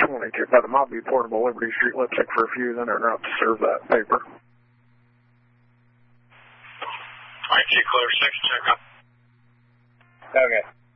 when they get that, it might be portable Liberty Street lipstick for a few, then they're going to have to serve that paper. Alright, clear 6, check up. Okay.